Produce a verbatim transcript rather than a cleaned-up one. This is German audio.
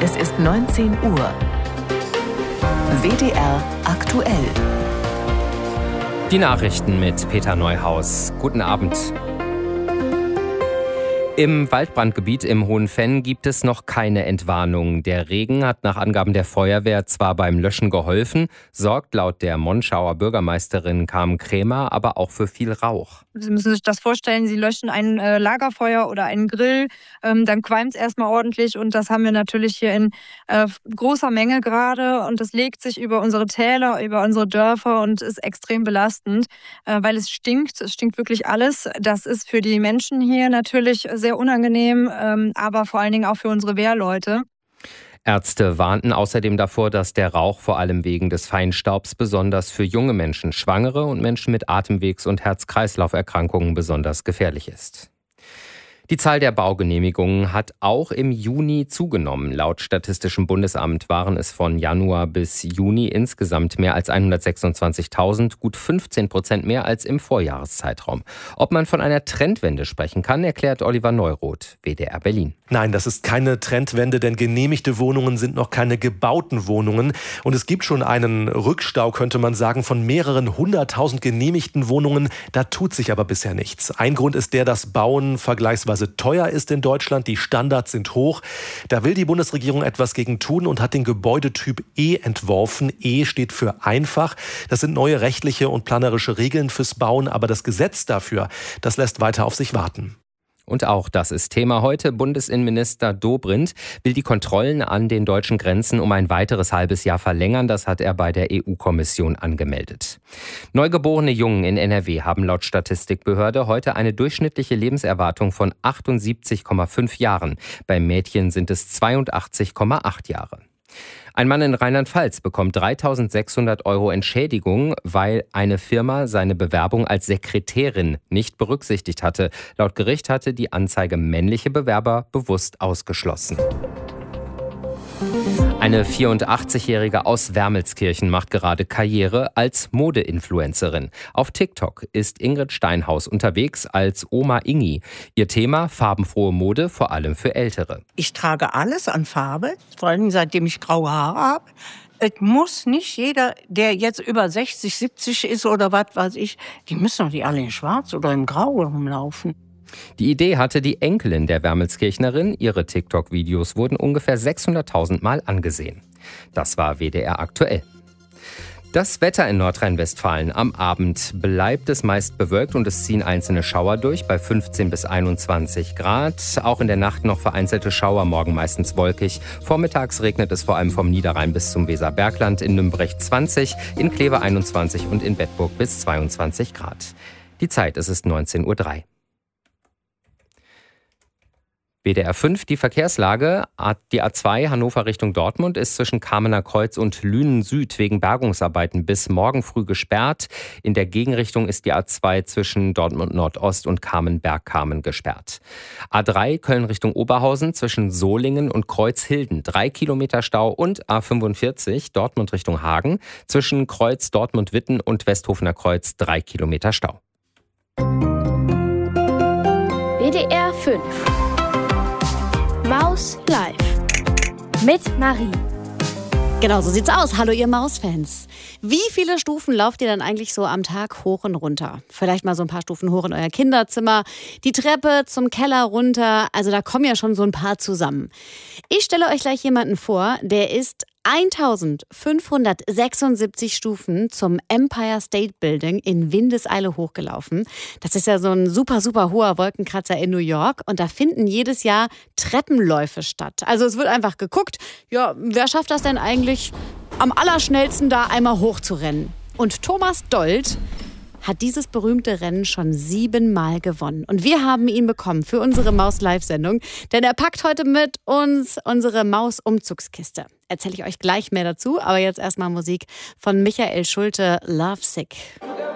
Es ist neunzehn Uhr. W D R aktuell. Die Nachrichten mit Peter Neuhaus. Guten Abend. Im Waldbrandgebiet im Hohenfenn gibt es noch keine Entwarnung. Der Regen hat nach Angaben der Feuerwehr zwar beim Löschen geholfen, sorgt laut der Monschauer Bürgermeisterin Carmen Krämer aber auch für viel Rauch. Sie müssen sich das vorstellen, Sie löschen ein äh, Lagerfeuer oder einen Grill, ähm, dann qualmt es erstmal ordentlich und das haben wir natürlich hier in äh, großer Menge gerade und das legt sich über unsere Täler, über unsere Dörfer und ist extrem belastend, äh, weil es stinkt, es stinkt wirklich alles. Das ist für die Menschen hier natürlich sehr unangenehm, ähm, aber vor allen Dingen auch für unsere Wehrleute. Ärzte warnten außerdem davor, dass der Rauch vor allem wegen des Feinstaubs besonders für junge Menschen, Schwangere und Menschen mit Atemwegs- und Herz-Kreislauf-Erkrankungen besonders gefährlich ist. Die Zahl der Baugenehmigungen hat auch im Juni zugenommen. Laut Statistischem Bundesamt waren es von Januar bis Juni insgesamt mehr als hundertsechsundzwanzigtausend, gut fünfzehn Prozent mehr als im Vorjahreszeitraum. Ob man von einer Trendwende sprechen kann, erklärt Oliver Neuroth, W D R Berlin. Nein, das ist keine Trendwende, denn genehmigte Wohnungen sind noch keine gebauten Wohnungen. Und es gibt schon einen Rückstau, könnte man sagen, von mehreren hunderttausend genehmigten Wohnungen. Da tut sich aber bisher nichts. Ein Grund ist der, dass Bauen vergleichsweise teuer ist in Deutschland. Die Standards sind hoch. Da will die Bundesregierung etwas gegen tun und hat den Gebäudetyp E entworfen. E steht für einfach. Das sind neue rechtliche und planerische Regeln fürs Bauen. Aber das Gesetz dafür, das lässt weiter auf sich warten. Und auch das ist Thema heute. Bundesinnenminister Dobrindt will die Kontrollen an den deutschen Grenzen um ein weiteres halbes Jahr verlängern. Das hat er bei der E U-Kommission angemeldet. Neugeborene Jungen in N R W haben laut Statistikbehörde heute eine durchschnittliche Lebenserwartung von achtundsiebzig Komma fünf Jahren. Beim Mädchen sind es zweiundachtzig Komma acht Jahre. Ein Mann in Rheinland-Pfalz bekommt dreitausendsechshundert Euro Entschädigung, weil eine Firma seine Bewerbung als Sekretärin nicht berücksichtigt hatte. Laut Gericht hatte die Anzeige männliche Bewerber bewusst ausgeschlossen. Eine vierundachtzigjährige aus Wermelskirchen macht gerade Karriere als Mode-Influencerin. Auf TikTok ist Ingrid Steinhaus unterwegs als Oma Ingi. Ihr Thema farbenfrohe Mode, vor allem für Ältere. Ich trage alles an Farbe, vor allem seitdem ich graue Haare habe. Es muss nicht jeder, der jetzt über sechzig, siebzig ist oder was weiß ich, die müssen doch nicht alle in Schwarz oder in Grau rumlaufen. Die Idee hatte die Enkelin der Wermelskirchnerin. Ihre TikTok-Videos wurden ungefähr sechshunderttausend Mal angesehen. Das war W D R aktuell. Das Wetter in Nordrhein-Westfalen. Am Abend bleibt es meist bewölkt und es ziehen einzelne Schauer durch bei fünfzehn bis einundzwanzig Grad. Auch in der Nacht noch vereinzelte Schauer, morgen meistens wolkig. Vormittags regnet es vor allem vom Niederrhein bis zum Weserbergland, in Nümbrecht zwanzig, in Kleve einundzwanzig und in Bedburg bis zweiundzwanzig Grad. Die Zeit, es ist neunzehn Uhr drei. W D R fünf, die Verkehrslage. Die A zwei Hannover Richtung Dortmund ist zwischen Kamener Kreuz und Lünen Süd wegen Bergungsarbeiten bis morgen früh gesperrt. In der Gegenrichtung ist die A zwei zwischen Dortmund Nordost und Kamen-Bergkamen gesperrt. A drei Köln Richtung Oberhausen zwischen Solingen und Kreuzhilden drei Kilometer Stau und A fünfundvierzig Dortmund Richtung Hagen zwischen Kreuz Dortmund-Witten und Westhofener Kreuz drei Kilometer Stau. W D R fünf Maus live mit Marie. Genau, so sieht's aus. Hallo ihr Mausfans. Wie viele Stufen lauft ihr dann eigentlich so am Tag hoch und runter? Vielleicht mal so ein paar Stufen hoch in euer Kinderzimmer, die Treppe zum Keller runter. Also da kommen ja schon so ein paar zusammen. Ich stelle euch gleich jemanden vor, der ist eintausendfünfhundertsechsundsiebzig Stufen zum Empire State Building in Windeseile hochgelaufen. Das ist ja so ein super, super hoher Wolkenkratzer in New York und da finden jedes Jahr Treppenläufe statt. Also es wird einfach geguckt, ja, wer schafft das denn eigentlich am allerschnellsten da einmal hochzurennen? Und Thomas Dold hat dieses berühmte Rennen schon siebenmal gewonnen. Und wir haben ihn bekommen für unsere Maus-Live-Sendung, denn er packt heute mit uns unsere Maus-Umzugskiste. Erzähle ich euch gleich mehr dazu, aber jetzt erstmal Musik von Michael Schulte, Love Sick.